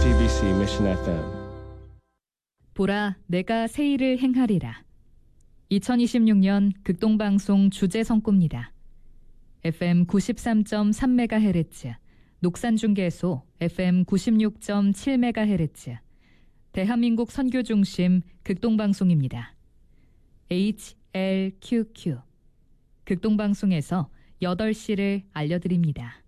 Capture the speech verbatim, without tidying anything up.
티비씨 Mission 에프엠. 보라, 내가 새 일을 행하리라. 이천이십육 년 극동방송 주제 선구입니다. 에프엠 구십삼 점 삼 메가헤르츠, 녹산중계소 에프엠 구십육 점 칠 메가헤르츠, 대한민국 선교중심 극동방송입니다. 에이치엘큐큐, 극동방송에서 여덟 시를 알려드립니다.